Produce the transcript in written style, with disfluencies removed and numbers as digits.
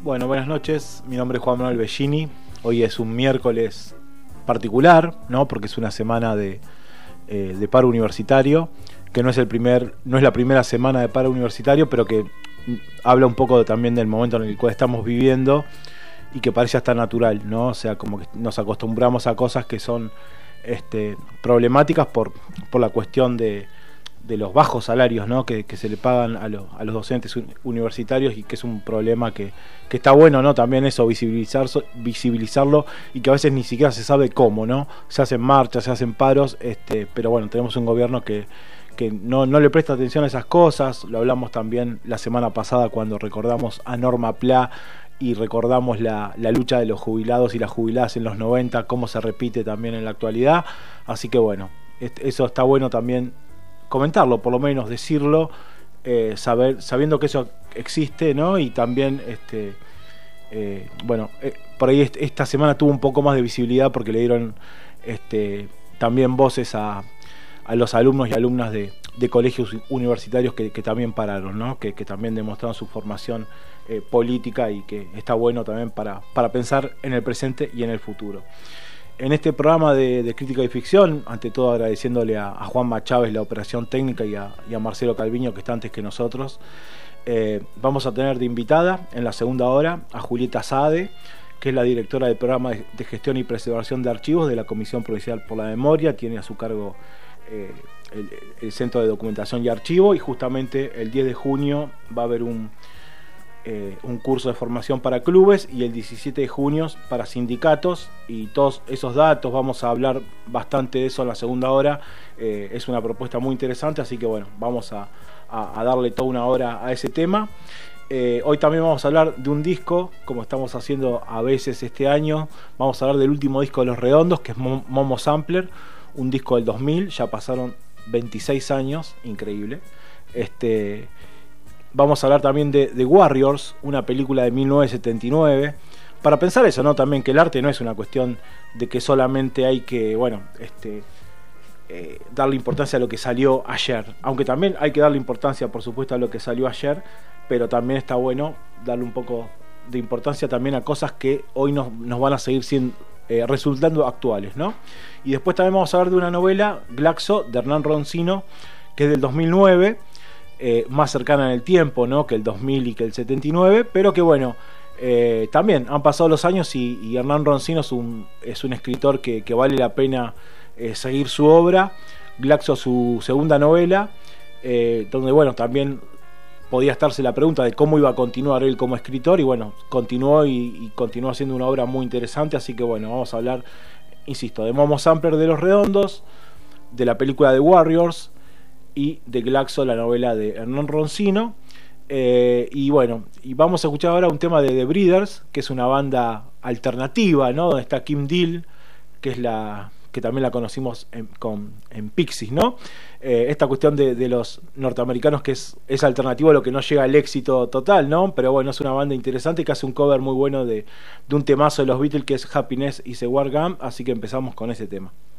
Bueno, buenas noches. Mi nombre es Juan Manuel Bellini. Hoy es un miércoles particular, ¿no? Porque es una semana de paro universitario, que no es la primera semana de paro universitario, pero que habla un poco también del momento en el cual estamos viviendo y que parece hasta natural, ¿no? O sea, como que nos acostumbramos a cosas que son problemáticas por la cuestión de los bajos salarios, ¿no? que se le pagan a los docentes universitarios, y que es un problema que está bueno, ¿no? También eso, visibilizarlo, y que a veces ni siquiera se sabe cómo, ¿no? Se hacen marchas, se hacen paros, pero bueno, tenemos un gobierno que no le presta atención a esas cosas. Lo hablamos también la semana pasada cuando recordamos a Norma Pla y recordamos la lucha de los jubilados y las jubiladas en los 90, cómo se repite también en la actualidad. Así que bueno, eso está bueno también comentarlo, por lo menos decirlo, sabiendo que eso existe, ¿no? Y también por ahí esta semana tuvo un poco más de visibilidad porque le dieron también voces a los alumnos y alumnas de colegios universitarios que también pararon, ¿no? Que también demostraron su formación política, y que está bueno también para pensar en el presente y en el futuro. En este programa de crítica y ficción, ante todo agradeciéndole a Juanma Chávez la operación técnica y a Marcelo Calviño, que está antes que nosotros, vamos a tener de invitada en la segunda hora a Julieta Sade, que es la directora del programa de gestión y preservación de archivos de la Comisión Provincial por la Memoria. Tiene a su cargo el Centro de Documentación y Archivo, y justamente el 10 de junio va a haber un curso de formación para clubes, y el 17 de junio para sindicatos, y todos esos datos vamos a hablar bastante de eso en la segunda hora. Es una propuesta muy interesante, así que bueno, vamos a darle toda una hora a ese tema. Hoy también vamos a hablar de un disco, como estamos haciendo a veces este año. Vamos a hablar del último disco de Los Redondos, que es Momo Sampler, un disco del 2000, ya pasaron 26 años, increíble. Vamos a hablar también de Warriors, una película de 1979, para pensar eso, ¿no? También que el arte no es una cuestión de que solamente hay que, darle importancia a lo que salió ayer, aunque también hay que darle importancia, por supuesto, a lo que salió ayer, pero también está bueno darle un poco de importancia también a cosas que hoy nos van a seguir resultando actuales, ¿no? Y después también vamos a hablar de una novela, Glaxo, de Hernán Roncino, que es del 2009, más cercana en el tiempo, ¿no? Que el 2000 y que el 79, pero que bueno, también han pasado los años, y Hernán Roncino es un escritor que vale la pena seguir su obra. Glaxo, su segunda novela, donde bueno, también podía estarse la pregunta de cómo iba a continuar él como escritor, y bueno, continuó y continuó haciendo una obra muy interesante. Así que bueno, vamos a hablar, insisto, de Momo Sampler, de Los Redondos, de la película de Warriors, y de Glaxo, la novela de Hernán Roncino. Y bueno, y vamos a escuchar ahora un tema de The Breeders, que es una banda alternativa, ¿no? Donde está Kim Deal, que es que también la conocimos en Pixies, ¿no? Esta cuestión de los norteamericanos, que es alternativo a lo que no llega al éxito total, ¿no? Pero bueno, es una banda interesante que hace un cover muy bueno de un temazo de los Beatles, que es Happiness is a War Gun. Así que empezamos con ese tema.